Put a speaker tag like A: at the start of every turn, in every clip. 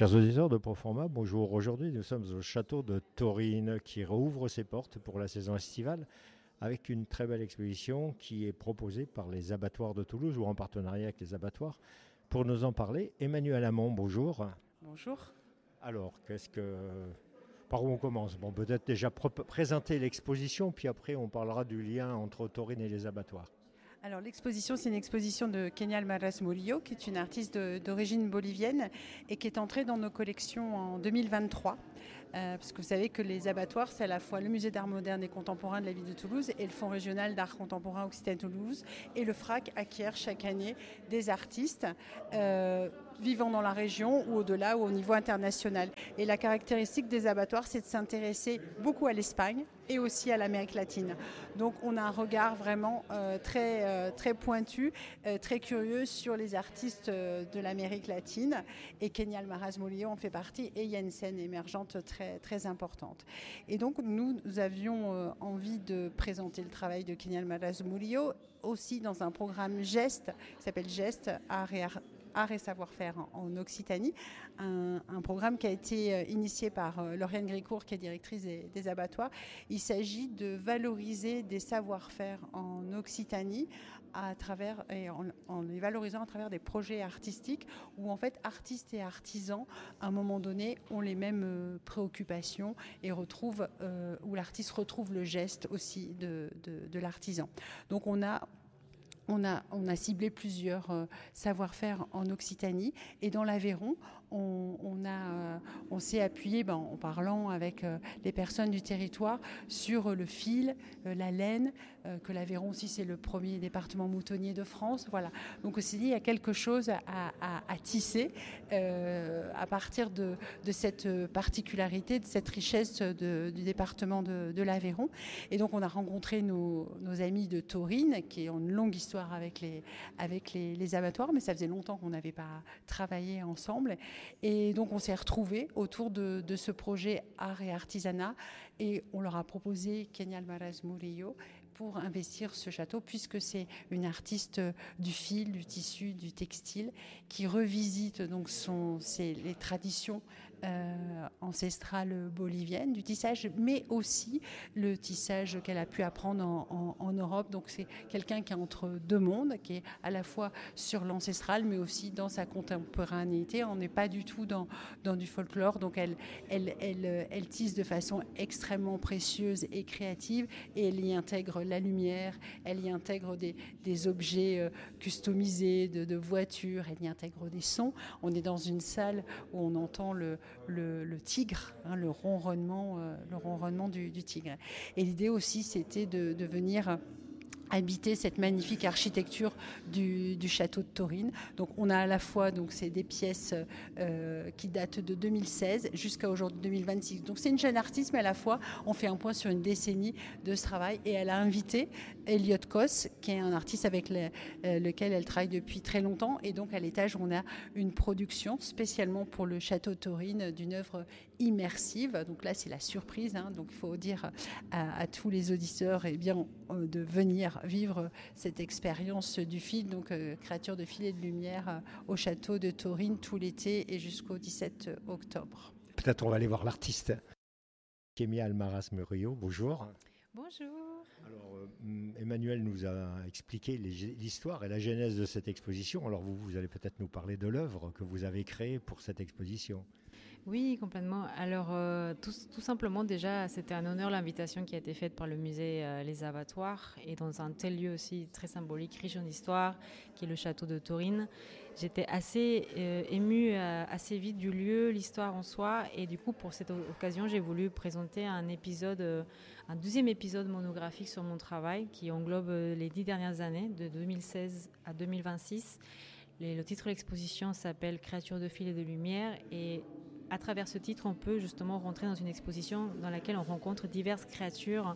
A: Chers auditeurs de Proforma, bonjour. Aujourd'hui, nous sommes au château de Taurine qui rouvre ses portes pour la saison estivale avec une très belle exposition qui est proposée par les abattoirs de Toulouse ou en partenariat avec les abattoirs. Pour nous en parler, Emmanuel Hamon, bonjour.
B: Bonjour.
A: Alors, par où on commence? Bon, peut-être déjà présenter l'exposition, puis après on parlera du lien entre Taurine et les abattoirs.
B: Alors l'exposition, c'est une exposition de Kenia Almaraz Murillo, qui est une artiste d'origine bolivienne et qui est entrée dans nos collections en 2023. Parce que vous savez que les abattoirs, c'est à la fois le musée d'art moderne et contemporain de la ville de Toulouse et le Fonds régional d'art contemporain Occitanie-Toulouse. Et le FRAC acquiert chaque année des artistes vivant dans la région ou au-delà ou au niveau international. Et la caractéristique des abattoirs, c'est de s'intéresser beaucoup à l'Espagne et aussi à l'Amérique latine. Donc on a un regard vraiment très pointu, très curieux sur les artistes de l'Amérique latine. Et Kenia Almaraz Murillo en fait partie et il y a une scène émergente très importante. Et donc nous avions envie de présenter le travail de Kenia Almaraz Murillo aussi dans un programme GEST, qui s'appelle GEST, Art et savoir-faire en Occitanie, un programme qui a été initié par Lauriane Grécourt, qui est directrice des abattoirs. Il s'agit de valoriser des savoir-faire en Occitanie en les valorisant à travers des projets artistiques où en fait artistes et artisans à un moment donné ont les mêmes préoccupations et où l'artiste retrouve le geste aussi de l'artisan. Donc on a ciblé plusieurs savoir-faire en Occitanie et dans l'Aveyron, on s'est appuyé en parlant avec les personnes du territoire sur le fil, la laine, que l'Aveyron aussi c'est le premier département moutonnier de France. Voilà. Donc on s'est dit il y a quelque chose à tisser à partir de cette particularité, de cette richesse du département de l'Aveyron. Et donc on a rencontré nos amis de Taurine qui ont une longue histoire avec les abattoirs, mais ça faisait longtemps qu'on n'avait pas travaillé ensemble. Et donc on s'est retrouvés autour de ce projet art et artisanat et on leur a proposé Kenia Almaraz Murillo pour investir ce château puisque c'est une artiste du fil, du tissu, du textile qui revisite donc les traditions ancestrales boliviennes du tissage, mais aussi le tissage qu'elle a pu apprendre en Europe. Donc c'est quelqu'un qui est entre deux mondes, qui est à la fois sur l'ancestral, mais aussi dans sa contemporanéité. On n'est pas du tout dans du folklore. Donc elle tisse de façon extrêmement précieuse et créative et elle y intègre la lumière, elle y intègre des objets customisés, de voitures, elle y intègre des sons. On est dans une salle où on entend le tigre, le ronronnement du tigre. Et l'idée aussi, c'était de venir habiter cette magnifique architecture du château de Taurine. Donc on a à la fois c'est des pièces qui datent de 2016 jusqu'à aujourd'hui 2026. Donc c'est une jeune artiste, mais à la fois on fait un point sur une décennie de ce travail. Et elle a invité Elliot Koss, qui est un artiste avec lequel elle travaille depuis très longtemps. Et donc à l'étage on a une production spécialement pour le château de Taurine d'une œuvre immersive. Donc là c'est la surprise. Donc il faut dire à tous les auditeurs de venir vivre cette expérience du fil, donc créature de fil et de lumière au château de Taurine tout l'été et jusqu'au 17 octobre.
A: Peut-être on va aller voir l'artiste. Kenia Almaraz Murillo, bonjour.
C: Bonjour.
A: Alors, Emmanuel nous a expliqué l'histoire et la genèse de cette exposition. Alors vous allez peut-être nous parler de l'œuvre que vous avez créée pour cette exposition.
C: Oui, complètement. Alors, tout simplement, déjà, c'était un honneur l'invitation qui a été faite par le musée Les Abattoirs et dans un tel lieu aussi très symbolique, riche en histoire, qui est le château de Taurine. J'étais assez émue assez vite du lieu, l'histoire en soi. Et du coup, pour cette occasion, j'ai voulu présenter un deuxième épisode monographique sur mon travail qui englobe les 10 dernières années, de 2016 à 2026. Le titre de l'exposition s'appelle « Créatures de fil et de lumière » et à travers ce titre, on peut justement rentrer dans une exposition dans laquelle on rencontre diverses créatures,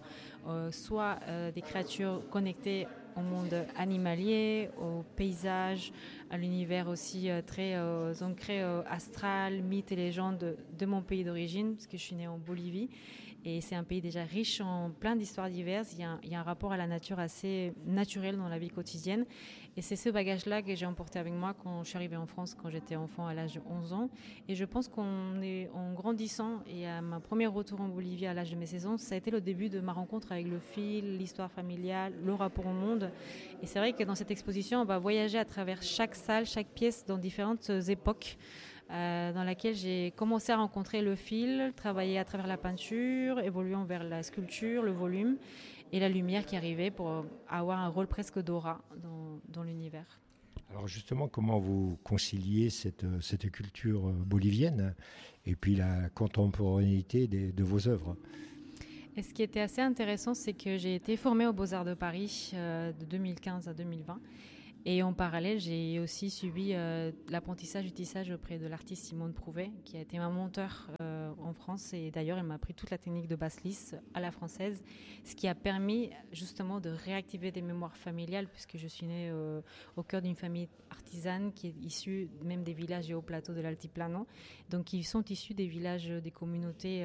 C: soit des créatures connectées au monde animalier, au paysage, à l'univers aussi très ancré astral, mythes et légendes de mon pays d'origine, parce que je suis née en Bolivie. Et c'est un pays déjà riche en plein d'histoires diverses. Il y a un rapport à la nature assez naturel dans la vie quotidienne. Et c'est ce bagage-là que j'ai emporté avec moi quand je suis arrivée en France, quand j'étais enfant à l'âge de 11 ans. Et je pense en grandissant et à ma première retour en Bolivie à l'âge de mes 16 ans, ça a été le début de ma rencontre avec le fil, l'histoire familiale, le rapport au monde. Et c'est vrai que dans cette exposition, on va voyager à travers chaque salle, chaque pièce dans différentes époques. Dans laquelle j'ai commencé à rencontrer le fil, travailler à travers la peinture, évoluant vers la sculpture, le volume et la lumière qui arrivait pour avoir un rôle presque d'aura dans l'univers.
A: Alors justement, comment vous conciliez cette culture bolivienne et puis la contemporanéité de vos œuvres?
C: Et ce qui était assez intéressant, c'est que j'ai été formée aux Beaux-Arts de Paris de 2015 à 2020. Et en parallèle, j'ai aussi suivi l'apprentissage du tissage auprès de l'artiste Simone Prouvet, qui a été ma menteur en France. Et d'ailleurs, elle m'a appris toute la technique de basse-lisse à la française, ce qui a permis justement de réactiver des mémoires familiales, puisque je suis née au cœur d'une famille artisane qui est issue même des villages et hauts plateaux de l'Altiplano. Donc, ils sont issus des villages, des communautés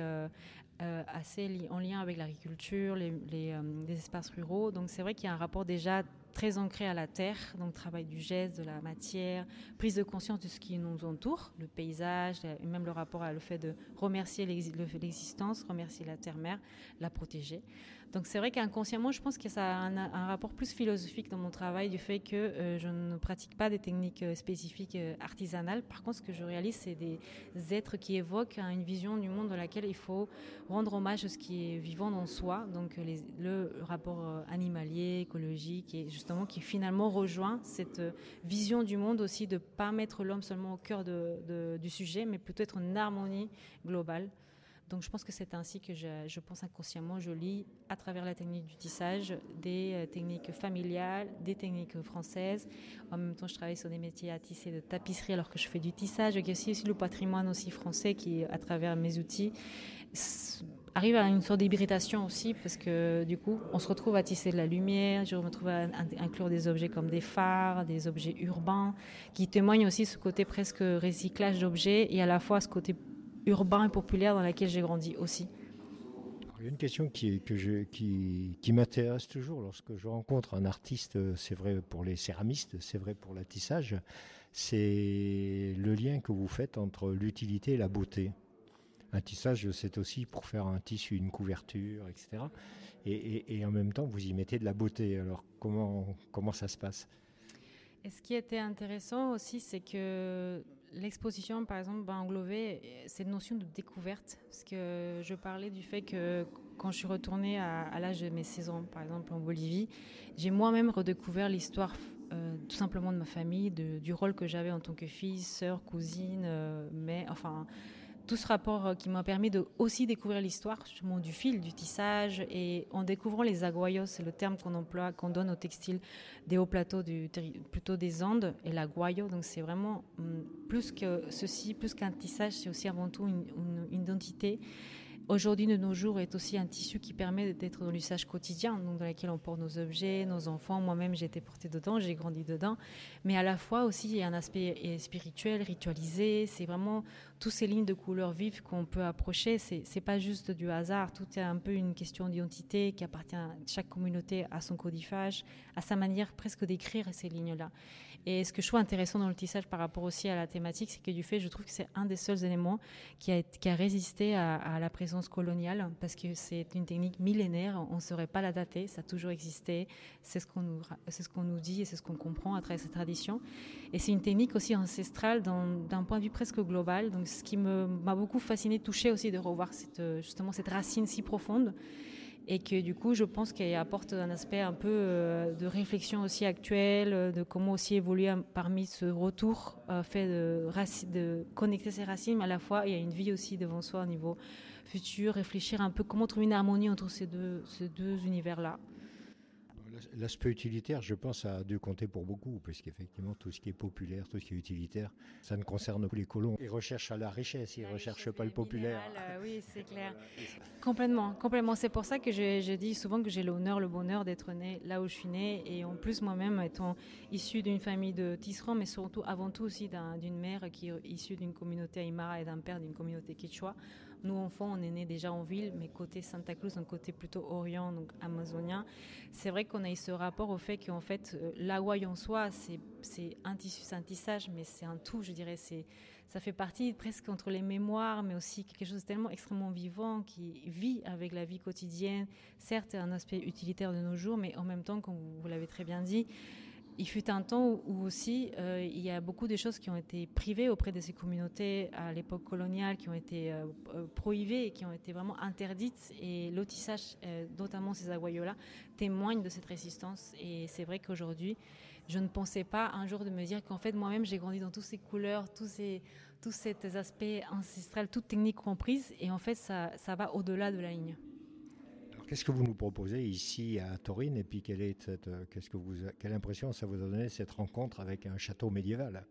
C: assez en lien avec l'agriculture, les espaces ruraux. Donc, c'est vrai qu'il y a un rapport déjà très ancré à la terre, donc travail du geste, de la matière, prise de conscience de ce qui nous entoure, le paysage, et même le rapport à le fait de remercier l'existence, remercier la terre-mère, la protéger. Donc c'est vrai qu'inconsciemment, je pense que ça a un rapport plus philosophique dans mon travail du fait que je ne pratique pas des techniques spécifiques artisanales. Par contre, ce que je réalise, c'est des êtres qui évoquent une vision du monde dans laquelle il faut rendre hommage à ce qui est vivant en soi, donc le rapport animalier, écologique, et justement qui finalement rejoint cette vision du monde aussi de ne pas mettre l'homme seulement au cœur du sujet, mais plutôt être une harmonie globale. Donc je pense que c'est ainsi que je pense inconsciemment, je lis à travers la technique du tissage des techniques familiales, des techniques françaises. En même temps, je travaille sur des métiers à tisser de tapisserie alors que je fais du tissage. Il y a aussi le patrimoine aussi français qui, à travers mes outils, arrive à une sorte d'hybridation aussi, parce que du coup, on se retrouve à tisser de la lumière, je me retrouve à inclure des objets comme des phares, des objets urbains, qui témoignent aussi ce côté presque recyclage d'objets et à la fois ce côté urbain et populaire dans laquelle j'ai grandi aussi.
A: Il y a une question qui m'intéresse toujours lorsque je rencontre un artiste, c'est vrai pour les céramistes, c'est vrai pour le tissage, c'est le lien que vous faites entre l'utilité et la beauté. Un tissage, c'est aussi pour faire un tissu, une couverture, etc. Et en même temps, vous y mettez de la beauté. Alors, comment ça se passe?
C: Et ce qui était intéressant aussi, c'est que l'exposition, par exemple, va englober cette notion de découverte. Parce que je parlais du fait que quand je suis retournée à l'âge de mes 16 ans, par exemple, en Bolivie, j'ai moi-même redécouvert l'histoire tout simplement de ma famille, du rôle que j'avais en tant que fille, sœur, cousine, mais enfin... Tout ce rapport qui m'a permis de aussi découvrir l'histoire justement du fil, du tissage, et en découvrant les aguayos, c'est le terme qu'on emploie, qu'on donne au textile des hauts plateaux, plutôt des Andes, et l'aguayo, donc c'est vraiment plus que ceci, plus qu'un tissage, c'est aussi avant tout une identité. Aujourd'hui, de nos jours, est aussi un tissu qui permet d'être dans l'usage quotidien, donc dans lequel on porte nos objets, nos enfants. Moi-même, j'ai été portée dedans, j'ai grandi dedans. Mais à la fois aussi, il y a un aspect spirituel, ritualisé. C'est vraiment toutes ces lignes de couleurs vives qu'on peut approcher. C'est pas juste du hasard. Tout est un peu une question d'identité qui appartient à chaque communauté, à son codifage, à sa manière presque d'écrire ces lignes-là. Et ce que je trouve intéressant dans le tissage par rapport aussi à la thématique, c'est que du fait, je trouve que c'est un des seuls éléments qui a résisté à la présence coloniale, parce que c'est une technique millénaire, on ne saurait pas la dater, ça a toujours existé, c'est ce qu'on nous dit et c'est ce qu'on comprend à travers cette tradition. Et c'est une technique aussi ancestrale d'un point de vue presque global, donc ce qui m'a beaucoup fasciné, touché aussi de revoir justement cette racine si profonde. Et que du coup, je pense qu'elle apporte un aspect un peu de réflexion aussi actuelle, de comment aussi évoluer parmi ce retour fait de connecter ses racines, mais à la fois, il y a une vie aussi devant soi au niveau futur, réfléchir un peu comment trouver une harmonie entre ces deux univers-là.
A: L'aspect utilitaire, je pense, a dû compter pour beaucoup, parce qu'effectivement, tout ce qui est populaire, tout ce qui est utilitaire, ça ne concerne plus les colons. Ils recherchent la richesse, ils ne recherchent pas le populaire.
C: Oui, c'est clair. Complètement. C'est pour ça que je dis souvent que j'ai l'honneur, le bonheur d'être née là où je suis née. Et en plus, moi-même, étant issue d'une famille de tisserands, mais surtout, avant tout aussi d'une mère qui est issue d'une communauté aymara et d'un père d'une communauté quechua. Nous, enfants, on est nés déjà en ville, mais côté Santa Cruz, donc côté plutôt orient, donc amazonien. C'est vrai qu'on a a eu ce rapport au fait qu'en fait, l'Hawaï en soi, c'est un tissu, c'est un tissage, mais c'est un tout, je dirais. Ça fait partie presque entre les mémoires, mais aussi quelque chose de tellement extrêmement vivant qui vit avec la vie quotidienne. Certes, un aspect utilitaire de nos jours, mais en même temps, comme vous l'avez très bien dit, il fut un temps où aussi il y a beaucoup de choses qui ont été privées auprès de ces communautés à l'époque coloniale, qui ont été prohibées et qui ont été vraiment interdites. Et le tissage, notamment ces aguayos-là, témoignent de cette résistance. Et c'est vrai qu'aujourd'hui, je ne pensais pas un jour de me dire qu'en fait, moi-même, j'ai grandi dans toutes ces couleurs, tous ces aspects ancestraux, toutes techniques comprises. Et en fait, ça va au-delà de la ligne.
A: Qu'est-ce que vous nous proposez ici à Taurine et puis quelle impression ça vous a donné cette rencontre avec un château médiéval?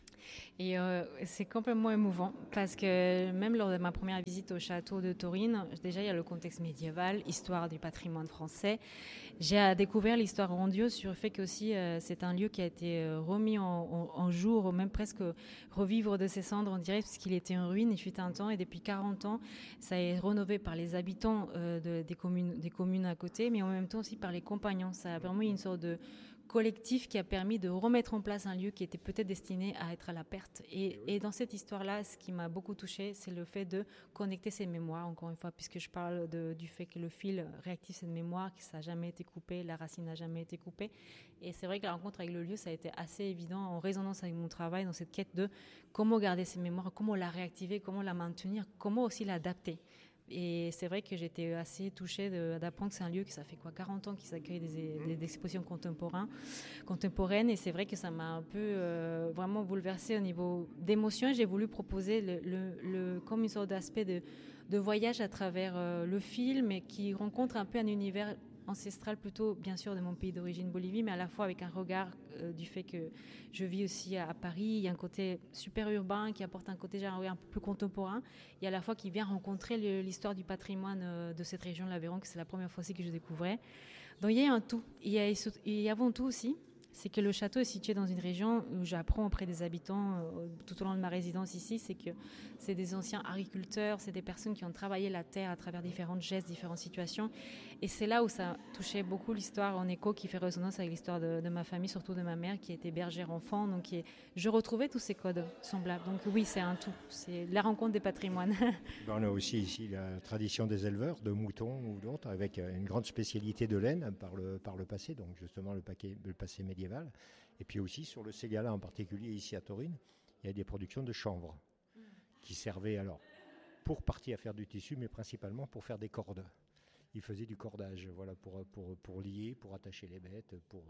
C: Et c'est complètement émouvant parce que même lors de ma première visite au château de Taurine, déjà il y a le contexte médiéval, histoire du patrimoine français. J'ai découvert l'histoire grandiose sur le fait que aussi c'est un lieu qui a été remis en jour, même presque revivre de ses cendres en direct puisqu'il était en ruine, il fut un temps et depuis 40 ans, ça est rénové par les habitants des communes à côté, mais en même temps aussi par les compagnons. Ça a permis une sorte de collectif qui a permis de remettre en place un lieu qui était peut-être destiné à être à la perte. Et dans cette histoire-là, ce qui m'a beaucoup touchée, c'est le fait de connecter ces mémoires, encore une fois, puisque je parle du fait que le fil réactive cette mémoire, que ça n'a jamais été coupé, la racine n'a jamais été coupée. Et c'est vrai que la rencontre avec le lieu, ça a été assez évident, en résonance avec mon travail, dans cette quête de comment garder ces mémoires, comment la réactiver, comment la maintenir, comment aussi l'adapter. Et c'est vrai que j'étais assez touchée d'apprendre que c'est un lieu qui ça fait 40 ans qu'ils accueillent des expositions contemporaines et c'est vrai que ça m'a un peu vraiment bouleversée au niveau d'émotion. J'ai voulu proposer comme une sorte d'aspect de voyage à travers le film et qui rencontre un peu un univers ancestral plutôt bien sûr de mon pays d'origine Bolivie, mais à la fois avec un regard du fait que je vis aussi à Paris. Il y a un côté super urbain qui apporte un côté un peu plus contemporain et à la fois qui vient rencontrer l'histoire du patrimoine de cette région de l'Aveyron, que c'est la première fois aussi que je découvrais. Donc il y a un tout. Il y a avant tout aussi, c'est que le château est situé dans une région où j'apprends auprès des habitants tout au long de ma résidence ici, c'est que c'est des anciens agriculteurs, c'est des personnes qui ont travaillé la terre à travers différentes gestes, différentes situations. Et c'est là où ça touchait beaucoup l'histoire en écho qui fait résonance avec l'histoire de ma famille, surtout de ma mère qui était bergère enfant. Donc je retrouvais tous ces codes semblables. Donc oui, c'est un tout. C'est la rencontre des patrimoines.
A: On a aussi ici la tradition des éleveurs de moutons ou d'autres avec une grande spécialité de laine par le passé, donc justement le passé médiéval. Et puis aussi sur le Ségala en particulier ici à Taurine, il y a des productions de chanvre qui servaient alors pour partie à faire du tissu, mais principalement pour faire des cordes. Ils faisaient du cordage, voilà, pour lier, pour attacher les bêtes,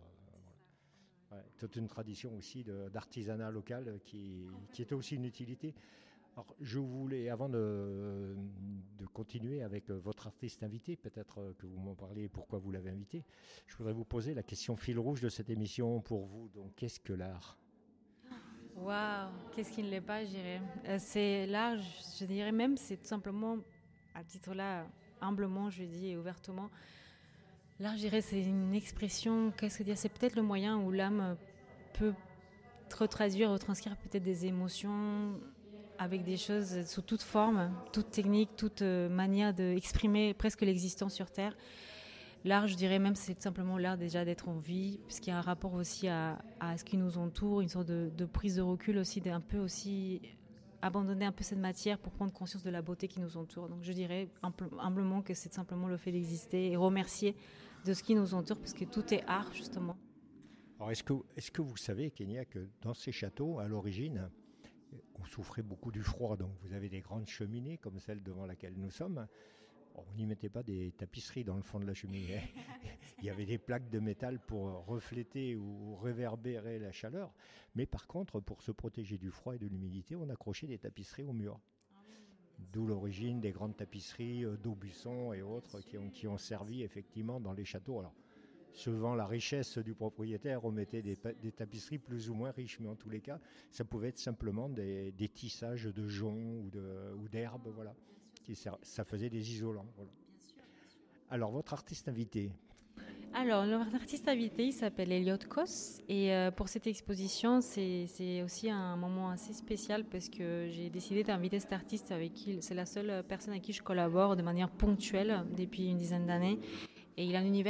A: voilà. Ouais, toute une tradition aussi d'artisanat local qui était aussi une utilité. Alors, je voulais, avant de continuer avec votre artiste invité, peut-être que vous m'en parlez pourquoi vous l'avez invité, je voudrais vous poser la question fil rouge de cette émission pour vous. Donc, qu'est-ce que l'art ?
C: Waouh, qu'est-ce qui ne l'est pas, je dirais. C'est l'art, je dirais même, c'est tout simplement, à titre là, humblement, je dis et ouvertement, l'art, je dirais, c'est une expression, qu'est-ce que dire, c'est peut-être le moyen où l'âme peut retranscrire peut-être des émotions avec des choses sous toute forme, toute technique, toute manière d'exprimer presque l'existence sur Terre. L'art, je dirais même, c'est tout simplement l'art déjà d'être en vie, puisqu'il y a un rapport aussi à ce qui nous entoure, une sorte de prise de recul aussi, d'un peu aussi abandonner un peu cette matière pour prendre conscience de la beauté qui nous entoure. Donc je dirais humblement que c'est simplement le fait d'exister et remercier de ce qui nous entoure, parce que tout est art, justement.
A: Alors, est-ce que vous savez, Kenya, que dans ces châteaux, à l'origine, on souffrait beaucoup du froid, donc vous avez des grandes cheminées comme celle devant laquelle nous sommes. On n'y mettait pas des tapisseries dans le fond de la cheminée. Il y avait des plaques de métal pour refléter ou réverbérer la chaleur. Mais par contre, pour se protéger du froid et de l'humidité, on accrochait des tapisseries au mur. D'où l'origine des grandes tapisseries d'Aubusson et autres qui ont servi effectivement dans les châteaux. Alors, selon la richesse du propriétaire, on mettait des tapisseries plus ou moins riches, mais en tous les cas, ça pouvait être simplement des tissages de joncs ou d'herbes, voilà. Ça faisait des isolants. Voilà. Alors, votre artiste invité ?
C: Alors, notre artiste invité, il s'appelle Elliot Kos. Et pour cette exposition, c'est aussi un moment assez spécial parce que j'ai décidé d'inviter cet artiste avec qui, c'est la seule personne avec qui je collabore de manière ponctuelle depuis une dizaine d'années. Et il a un univers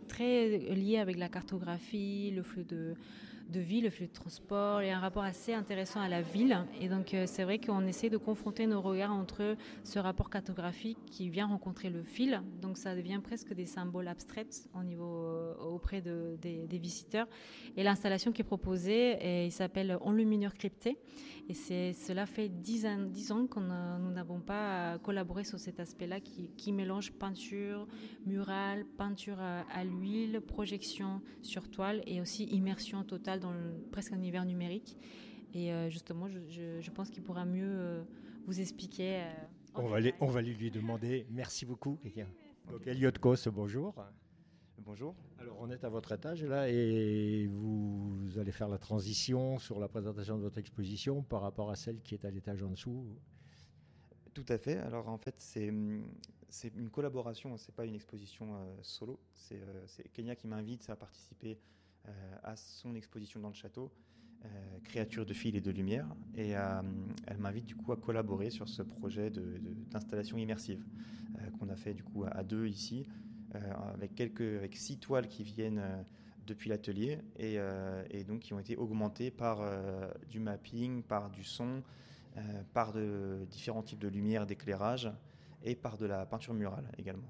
C: très lié avec la cartographie, le flux de vie, le flux de transport, et un rapport assez intéressant à la ville. Et donc c'est vrai qu'on essaie de confronter nos regards entre ce rapport cartographique qui vient rencontrer le fil, donc ça devient presque des symboles abstraits auprès des visiteurs. Et l'installation qui est proposée, il s'appelle Enluminure cryptée, et cela fait 10 ans que nous n'avons pas collaboré sur cet aspect-là qui mélange peinture, murale, peinture à l'huile, projection sur toile et aussi immersion totale dans presque un univers numérique. Et justement, je pense qu'il pourra mieux vous expliquer.
A: On va lui demander. Merci beaucoup, quelqu'un. Donc, Elliot Kos, bonjour.
D: Bonjour.
A: Alors, on est à votre étage là et vous allez faire la transition sur la présentation de votre exposition par rapport à celle qui est à l'étage en dessous.
D: Tout à fait. Alors, en fait, c'est une collaboration, c'est pas une exposition solo. C'est Kenya qui m'invite à participer à son exposition dans le château, Créatures de fil et de lumière. Et elle m'invite du coup à collaborer sur ce projet d'installation immersive qu'on a fait du coup à deux ici, avec 6 toiles qui viennent depuis l'atelier et donc qui ont été augmentées par du mapping, par du son, par de différents types de lumière, d'éclairage et par de la peinture murale également.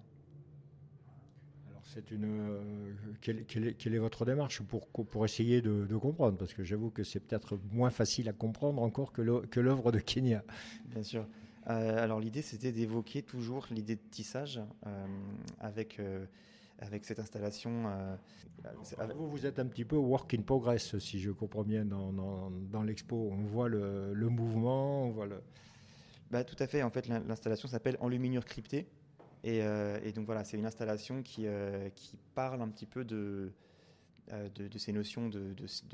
A: Quelle est votre démarche pour essayer de comprendre? Parce que j'avoue que c'est peut-être moins facile à comprendre encore que l'œuvre de Kenya.
D: Bien sûr. Alors l'idée, c'était d'évoquer toujours l'idée de tissage avec cette installation.
A: Vous êtes un petit peu work in progress, si je comprends bien, dans l'expo. On voit le mouvement, on voit le...
D: Tout à fait. En fait, l'installation s'appelle Enluminure cryptée. Et donc voilà, c'est une installation qui parle un petit peu de ces notions de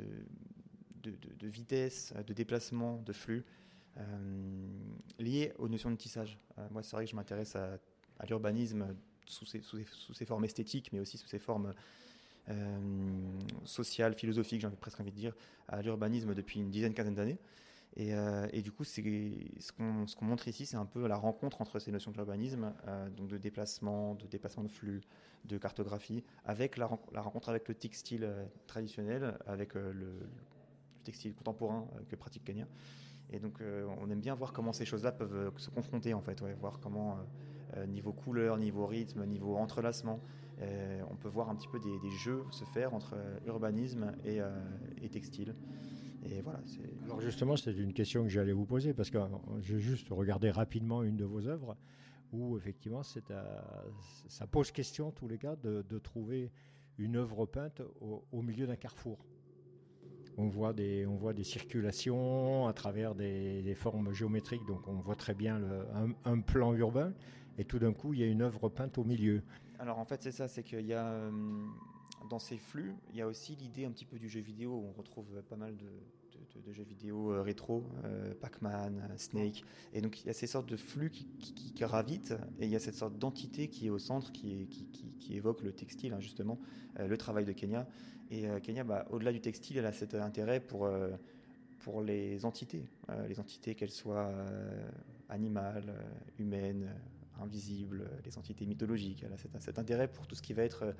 D: vitesse, de déplacement, de flux, liées aux notions de tissage. Moi, c'est vrai que je m'intéresse à l'urbanisme sous ses formes esthétiques, mais aussi sous ses formes sociales, philosophiques, j'ai presque envie de dire, à l'urbanisme depuis une quinzaine d'années. Et du coup, ce qu'on montre ici, c'est un peu la rencontre entre ces notions d'urbanisme, donc de déplacement de flux, de cartographie, avec la rencontre avec le textile traditionnel, avec le textile contemporain que pratique Kenya. Et donc, on aime bien voir comment ces choses-là peuvent se confronter, en fait, voir comment, niveau couleur, niveau rythme, niveau entrelacement, on peut voir un petit peu des jeux se faire entre urbanisme et textile. Et voilà,
A: Alors justement, c'est une question que j'allais vous poser parce que j'ai juste regardé rapidement une de vos œuvres où effectivement ça pose question en tous les cas de trouver une œuvre peinte au milieu d'un carrefour. On voit des circulations à travers des formes géométriques, donc on voit très bien un plan urbain et tout d'un coup il y a une œuvre peinte au milieu.
D: Alors en fait c'est ça, c'est qu'il y a dans ces flux, il y a aussi l'idée un petit peu du jeu vidéo où on retrouve pas mal de jeux vidéo rétro, Pac-Man, Snake, et donc il y a ces sortes de flux qui gravitent, et il y a cette sorte d'entité qui est au centre, qui évoque le textile, justement, le travail de Kenya. Et Kenya, au-delà du textile, elle a cet intérêt pour les entités qu'elles soient animales, humaines, invisibles, les entités mythologiques. Elle a cet intérêt pour tout ce qui va être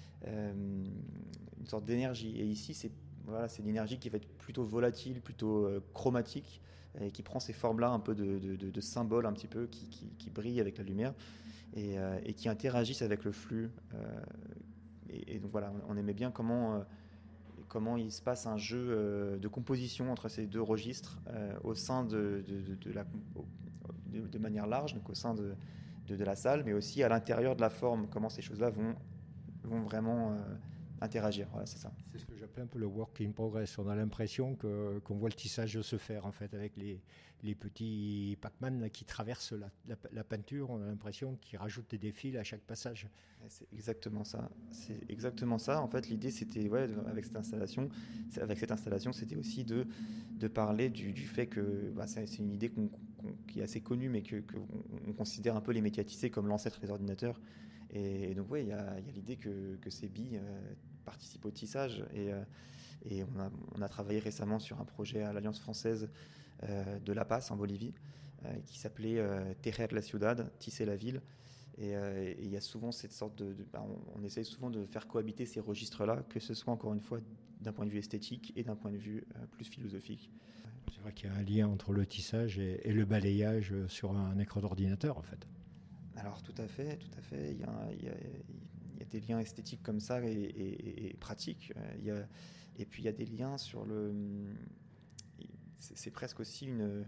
D: une sorte d'énergie. Et ici, c'est une énergie qui va être plutôt volatile, plutôt chromatique, et qui prend ces formes-là un peu de symboles un petit peu, qui brillent avec la lumière et qui interagissent avec le flux. Et donc voilà, on aimait bien comment il se passe un jeu de composition entre ces deux registres au sein de manière large, donc au sein de la salle, mais aussi à l'intérieur de la forme, comment ces choses-là vont vraiment interagir. Voilà, c'est ça.
A: C'est ce que j'appelle un peu le work in progress. On a l'impression qu'on voit le tissage se faire en fait avec les petits Pac-Man qui traversent la peinture. On a l'impression qu'ils rajoutent des fils à chaque passage.
D: C'est exactement ça. En fait, l'idée, c'était avec cette installation, c'était aussi de parler du fait que c'est une idée qui est assez connue, mais qu'on considère un peu les métiers à tisser comme l'ancêtre des ordinateurs. Et donc il y a l'idée que ces billes participent au tissage. Et on a travaillé récemment sur un projet à l'Alliance française de La Paz en Bolivie qui s'appelait Tejer la ciudad, tisser la ville. Et il y a souvent cette sorte on essaye souvent de faire cohabiter ces registres-là, que ce soit encore une fois d'un point de vue esthétique et d'un point de vue plus philosophique.
A: C'est vrai qu'il y a un lien entre le tissage et le balayage sur un écran d'ordinateur, en fait.
D: Alors tout à fait. Il y a des liens esthétiques comme ça et pratiques. Et puis il y a des liens sur le... C'est presque aussi une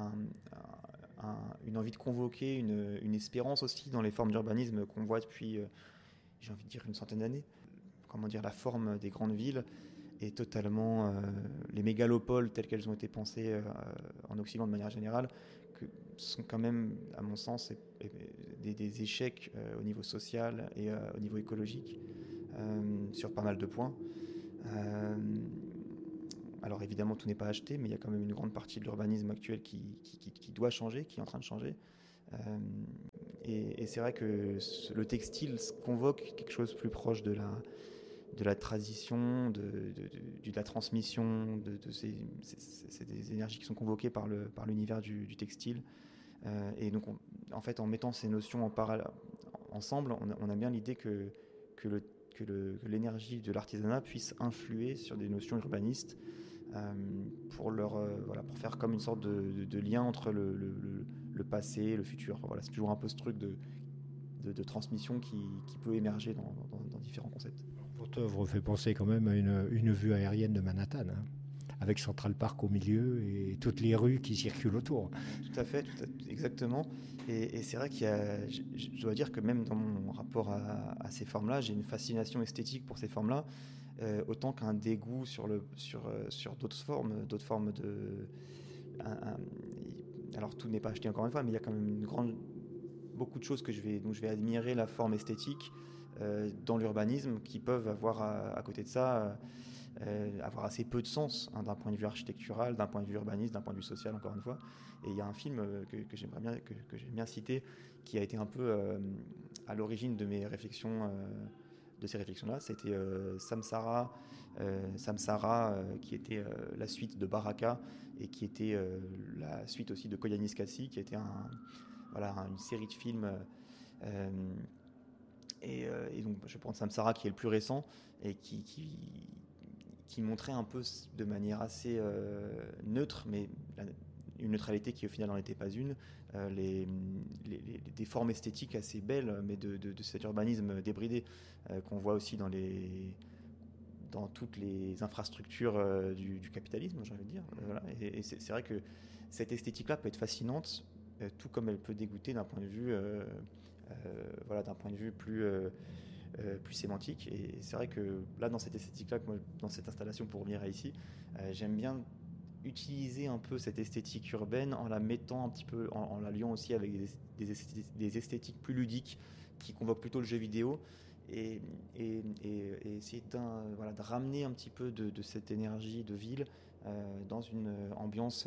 D: envie de convoquer une espérance aussi dans les formes d'urbanisme qu'on voit depuis, j'ai envie de dire, une centaine d'années. Comment dire, la forme des grandes villes est totalement... les mégalopoles telles qu'elles ont été pensées en Occident de manière générale, sont quand même, à mon sens, des échecs au niveau social et au niveau écologique sur pas mal de points. Alors évidemment, tout n'est pas acheté, mais il y a quand même une grande partie de l'urbanisme actuel qui doit changer, qui est en train de changer. Et c'est vrai que le textile convoque quelque chose plus proche de la tradition, de la transmission, c'est des énergies qui sont convoquées par l'univers du textile. Et donc, en fait, en mettant ces notions ensemble, on a bien l'idée que l'énergie de l'artisanat puisse influer sur des notions urbanistes pour faire comme une sorte de lien entre le passé et le futur. Voilà, c'est toujours un peu ce truc de transmission qui peut émerger dans différents concepts.
A: Votre œuvre fait penser quand même à une vue aérienne de Manhattan, hein, avec Central Park au milieu et toutes les rues qui circulent autour.
D: Tout à fait, exactement. Et c'est vrai je dois dire que même dans mon rapport à ces formes-là, j'ai une fascination esthétique pour ces formes-là, autant qu'un dégoût sur d'autres formes de... alors tout n'est pas acheté encore une fois, mais il y a quand même beaucoup de choses dont je vais admirer la forme esthétique dans l'urbanisme, qui peuvent avoir à côté de ça avoir assez peu de sens, hein, d'un point de vue architectural, d'un point de vue urbaniste, d'un point de vue social, encore une fois. Et il y a un film que j'aime bien citer, qui a été un peu à l'origine de mes réflexions, de ces réflexions-là. C'était Samsara, qui était la suite de Baraka, et qui était la suite aussi de Koyaanisqatsi, qui était une série de films. Et donc je prends Samsara, qui est le plus récent, et qui montrait un peu de manière assez neutre, mais une neutralité qui au final n'en était pas une, des formes esthétiques assez belles, mais de cet urbanisme débridé qu'on voit aussi dans toutes les infrastructures du capitalisme, j'ai envie de dire. Voilà. Et c'est vrai que cette esthétique-là peut être fascinante, tout comme elle peut dégoûter d'un point de vue, plus sémantique. Et c'est vrai que là, dans cette esthétique-là, dans cette installation, pour revenir à ici, j'aime bien utiliser un peu cette esthétique urbaine en la mettant un petit peu, en la liant aussi avec des esthétiques plus ludiques qui convoquent plutôt le jeu vidéo, et essayer de ramener un petit peu de cette énergie de ville dans une ambiance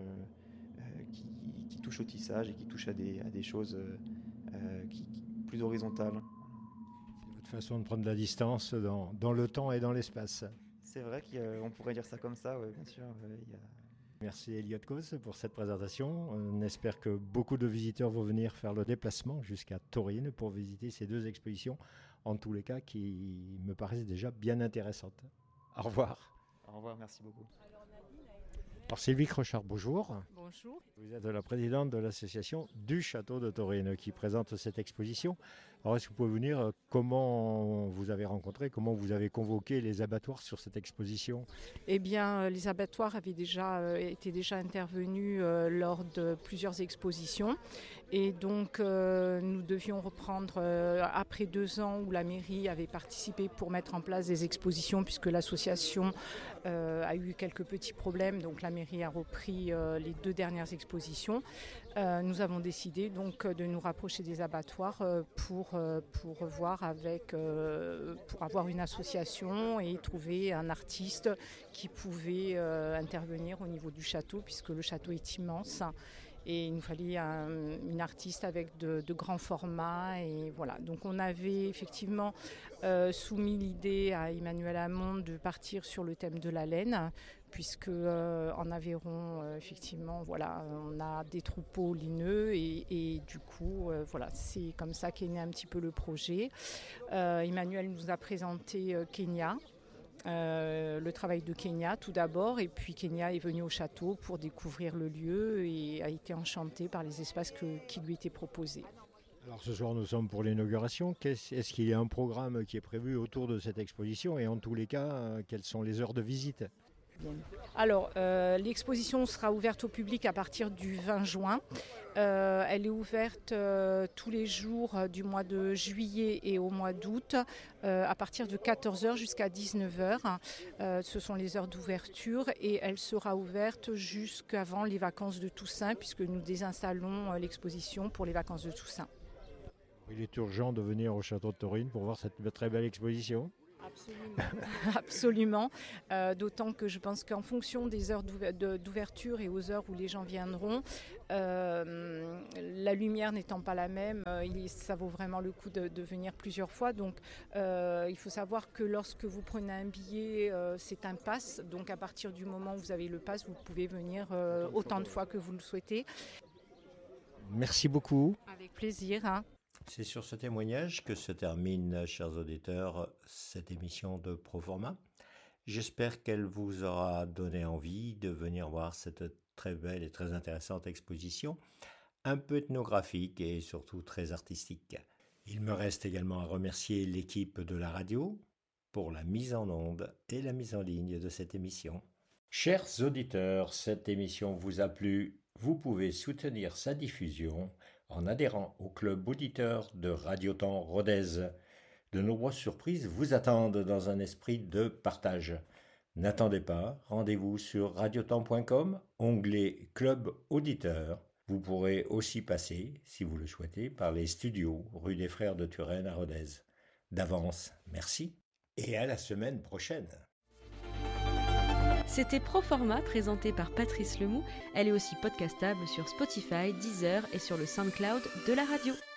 D: qui touche au tissage et qui touche à des choses plus horizontales.
A: Votre façon de prendre de la distance dans le temps et dans l'espace.
D: C'est vrai qu'on pourrait dire ça comme ça, ouais, bien sûr.
A: Merci Elliot Kos pour cette présentation. On espère que beaucoup de visiteurs vont venir faire le déplacement jusqu'à Taurine pour visiter ces deux expositions, en tous les cas qui me paraissent déjà bien intéressantes. Au revoir.
D: Au revoir, merci beaucoup.
A: Alors Sylvie Crochard, bonjour.
E: Bonjour.
A: Vous êtes la présidente de l'association du Château de Taurine qui présente cette exposition. Alors est-ce que vous pouvez vous dire comment vous avez rencontré, comment vous avez convoqué les abattoirs sur cette exposition ?
E: Eh bien, les abattoirs étaient déjà intervenus lors de plusieurs expositions. Et donc, nous devions reprendre, après 2 ans où la mairie avait participé pour mettre en place des expositions, puisque l'association a eu quelques petits problèmes. Donc, la mairie a repris les 2 dernières expositions. Nous avons décidé donc de nous rapprocher des abattoirs pour avoir une association et trouver un artiste qui pouvait intervenir au niveau du château, puisque le château est immense. Et il nous fallait une artiste avec de grands formats. Et voilà. Donc on avait effectivement soumis l'idée à Emmanuel Hamon de partir sur le thème de la laine, puisque en Aveyron, effectivement, voilà, on a des troupeaux lineux et du coup, voilà, c'est comme ça qu'est né un petit peu le projet. Emmanuel nous a présenté Kenya. Le travail de Kenya tout d'abord, et puis Kenya est venu au château pour découvrir le lieu et a été enchanté par les espaces qui lui étaient proposés.
A: Alors ce soir nous sommes pour l'inauguration. Est-ce qu'il y a un programme qui est prévu autour de cette exposition et en tous les cas, quelles sont les heures de visite ?
E: Alors, l'exposition sera ouverte au public à partir du 20 juin. Elle est ouverte tous les jours du mois de juillet et au mois d'août, à partir de 14h jusqu'à 19h. Ce sont les heures d'ouverture et elle sera ouverte jusqu'avant les vacances de Toussaint, puisque nous désinstallons l'exposition pour les vacances de Toussaint.
A: Il est urgent de venir au château de Taurine pour voir cette très belle exposition.
E: Absolument. D'autant que je pense qu'en fonction des heures d'ouverture et aux heures où les gens viendront, la lumière n'étant pas la même, ça vaut vraiment le coup de venir plusieurs fois. Donc il faut savoir que lorsque vous prenez un billet, c'est un pass. Donc à partir du moment où vous avez le pass, vous pouvez venir autant de fois que vous le souhaitez.
A: Merci beaucoup.
E: Avec plaisir. Hein.
A: C'est sur ce témoignage que se termine, chers auditeurs, cette émission de Proforma. J'espère qu'elle vous aura donné envie de venir voir cette très belle et très intéressante exposition, un peu ethnographique et surtout très artistique. Il me reste également à remercier l'équipe de la radio pour la mise en onde et la mise en ligne de cette émission. Chers auditeurs, cette émission vous a plu. Vous pouvez soutenir sa diffusion en adhérant au club auditeur de Radio Temps Rodez. De nombreuses surprises vous attendent dans un esprit de partage. N'attendez pas, rendez-vous sur radiotemps.com, onglet Club Auditeur. Vous pourrez aussi passer, si vous le souhaitez, par les studios rue des Frères de Turenne à Rodez. D'avance, merci et à la semaine prochaine.
F: C'était Proforma, présenté par Patrice Lemoux. Elle est aussi podcastable sur Spotify, Deezer et sur le SoundCloud de la radio.